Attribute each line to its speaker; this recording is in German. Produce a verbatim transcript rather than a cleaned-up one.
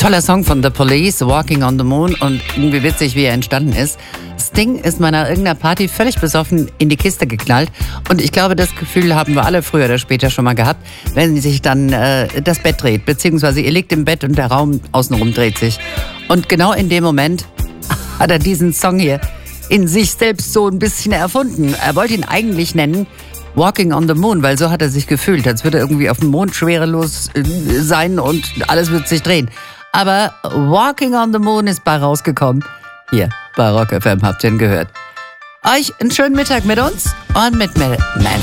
Speaker 1: Toller Song von The Police, Walking on the Moon, und irgendwie witzig, wie er entstanden ist. Sting ist meiner irgendeiner Party völlig besoffen in die Kiste geknallt, und ich glaube, das Gefühl haben wir alle früher oder später schon mal gehabt, wenn sich dann äh, das Bett dreht, beziehungsweise ihr liegt im Bett und der Raum außenrum dreht sich. Und genau in dem Moment hat er diesen Song hier in sich selbst so ein bisschen erfunden. Er wollte ihn eigentlich nennen Walking on the Moon, weil so hat er sich gefühlt, als würde er irgendwie auf dem Mond schwerelos sein und alles wird sich drehen. Aber Walking on the Moon ist bei rausgekommen. Hier bei Rock F M habt ihr ihn gehört. Euch einen schönen Mittag mit uns und mit Mel Manson.